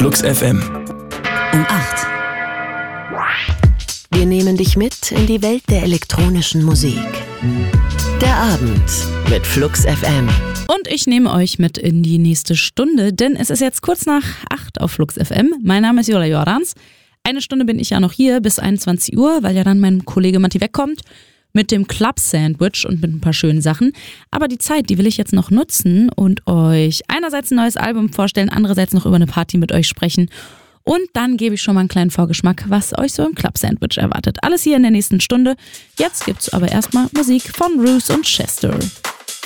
Flux FM. Um 8. Wir nehmen dich mit in die Welt der elektronischen Musik. Der Abend mit Flux FM. Und ich nehme euch mit in die nächste Stunde, denn es ist jetzt kurz nach 8 auf Flux FM. Mein Name ist Jola Jordans. Eine Stunde bin ich ja noch hier bis 21 Uhr, weil ja dann mein Kollege Matti wegkommt mit dem Club-Sandwich und mit ein paar schönen Sachen. Aber die Zeit, die will ich jetzt noch nutzen und euch einerseits ein neues Album vorstellen, andererseits noch über eine Party mit euch sprechen. Und dann gebe ich schon mal einen kleinen Vorgeschmack, was euch so im Club-Sandwich erwartet. Alles hier in der nächsten Stunde. Jetzt gibt's aber erstmal Musik von Roos und Chester.